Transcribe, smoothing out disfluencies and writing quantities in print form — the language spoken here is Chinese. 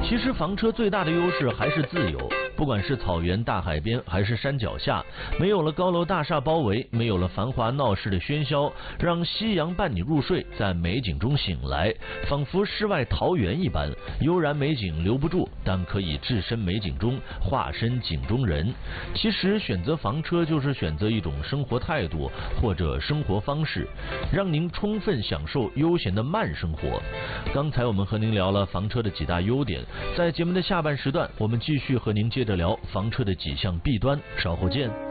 其实房车最大的优势还是自由，不管是草原、大海边还是山脚下，没有了高楼大厦包围，没有了繁华闹市的喧嚣，让夕阳伴你入睡，在美景中醒来，仿佛世外桃源一般。悠然美景留不住，但可以置身美景中，化身景中人。其实选择房车就是选择一种生活态度或者生活方式，让您充分享受悠闲的慢生活。刚才我们和您聊了房车的几大优点，在节目的下半时段，我们继续和您接着聊房车的几项弊端，稍后见。